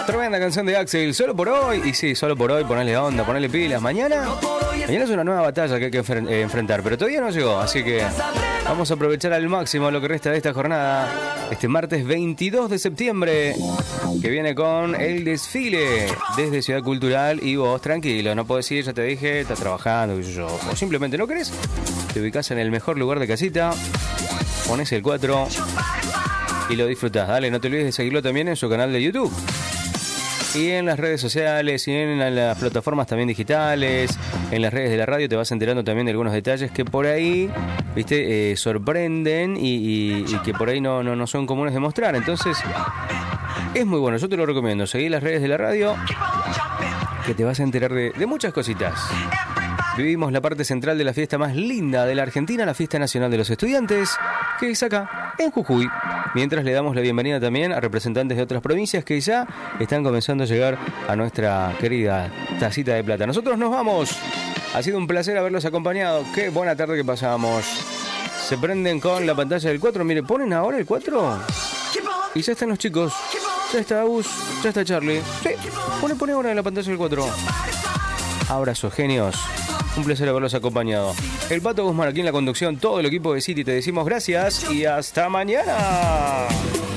Tremenda canción de Axel, solo por hoy. Y sí, solo por hoy, ponerle onda, ponerle pilas. Mañana es una nueva batalla que hay que enfrentar, pero todavía no llegó, así que vamos a aprovechar al máximo lo que resta de esta jornada. Este martes 22 de septiembre, que viene con el desfile desde Ciudad Cultural. Y vos, tranquilo, no podés ir, ya te dije, estás trabajando, o simplemente no querés. Te ubicás en el mejor lugar de casita, pones el 4 y lo disfrutás. Dale, no te olvides de seguirlo también en su canal de YouTube. Y en las redes sociales y en las plataformas también digitales, en las redes de la radio te vas enterando también de algunos detalles que por ahí, viste, sorprenden y que por ahí no son comunes de mostrar. Entonces, es muy bueno, yo te lo recomiendo. Seguí las redes de la radio, que te vas a enterar de muchas cositas. Vivimos la parte central de la fiesta más linda de la Argentina, la Fiesta Nacional de los Estudiantes, que es acá, en Jujuy. Mientras le damos la bienvenida también a representantes de otras provincias que ya están comenzando a llegar a nuestra querida tacita de plata. Nosotros nos vamos. Ha sido un placer haberlos acompañado. Qué buena tarde que pasamos. Se prenden con la pantalla del 4. Mire, ponen ahora el 4. Y ya están los chicos. Ya está Agus, ya está Charlie. Sí, pone ahora en la pantalla del 4. Abrazos, genios. Un placer haberlos acompañado. El Pato Guzmán aquí en la conducción, todo el equipo de City, te decimos gracias y hasta mañana.